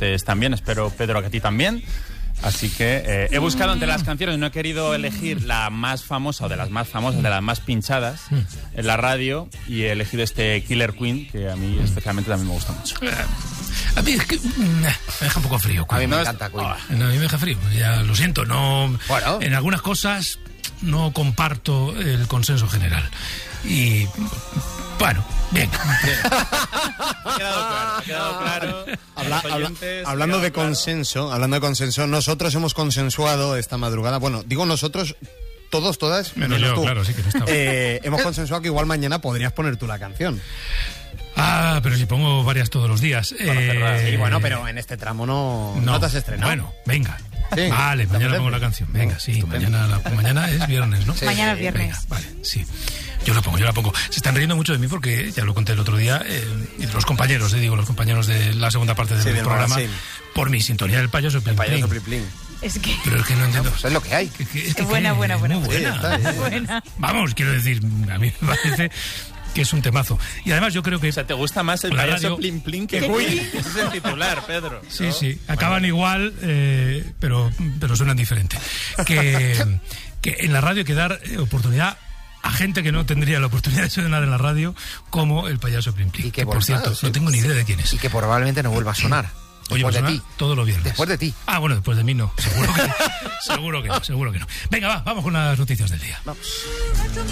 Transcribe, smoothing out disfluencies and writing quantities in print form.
oyentes también, espero, Pedro, que a ti también. Así que he buscado entre las canciones, no he querido elegir la más famosa o de las más famosas, de las más pinchadas en la radio, y he elegido este Killer Queen, que a mí especialmente también me gusta mucho. A mí es que me deja un poco frío. A mí me encanta Queen. A mí me deja frío, ya lo siento. No, bueno. En algunas cosas no comparto el consenso general. Y bueno, bien. Ha quedado claro. Hablando de consenso, nosotros hemos consensuado esta madrugada, bueno, digo nosotros, todos, todas, menos yo, tú. Claro, sí que no estaba. Hemos consensuado que igual mañana podrías poner tú la canción. Ah, pero si pongo varias todos los días. Sí, bueno, pero en este tramo no te has estrenado. Bueno, venga. Sí, vale, mañana pongo la canción. Venga, sí, mañana es viernes, ¿no? Sí. Mañana es viernes. Venga, vale, sí. Yo la pongo. Se están riendo mucho de mí porque, ya lo conté el otro día, y de los compañeros, los compañeros de la segunda parte del programa, por mi sintonía del payaso Plim Plim. Es que... Pero es que no entiendo. Pues es lo que hay. Es que buena. Muy buena. Vamos, quiero decir, a mí me parece que es un temazo. Y además yo creo que... O sea, ¿te gusta más el payaso Plim Plim que Queen? Ese es el titular, Pedro. Sí. Acaban igual, pero suenan diferente. Que en la radio hay que dar oportunidad a gente que no tendría la oportunidad de sonar en la radio, como el payaso Plim Plim. Y que por cierto, no tengo ni idea de quién es. Y que probablemente no vuelva a sonar. Oye, después de ti. Todos los viernes. Después de ti. Ah, bueno, después de mí no. Seguro que no. Seguro que no. Venga, vamos con las noticias del día. Vamos.